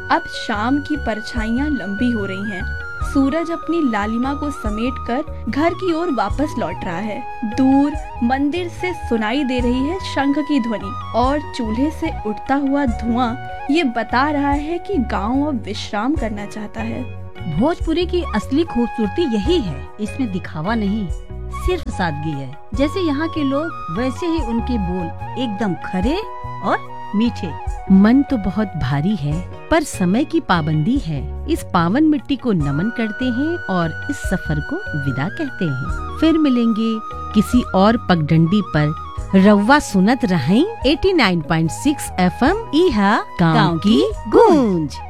अब शाम की परछाइयां लंबी हो रही हैं। सूरज अपनी लालिमा को समेटकर घर की ओर वापस लौट रहा है। दूर मंदिर से सुनाई दे रही है शंख की ध्वनि और चूल्हे से उठता हुआ धुआं ये बता रहा है कि गांव अब विश्राम करना चाहता है। भोजपुरी की असली खूबसूरती यही है, इसमें दिखावा नहीं, सिर्फ सादगी है। जैसे यहाँ के लोग वैसे ही उनके बोल एकदम खरे और मीठे। मन तो बहुत भारी है पर समय की पाबंदी है। इस पावन मिट्टी को नमन करते हैं और इस सफर को विदा कहते हैं। फिर मिलेंगे किसी और पगडंडी पर। रउआ सुनत रहें 89.6 FM इहा गाँव की गूंज।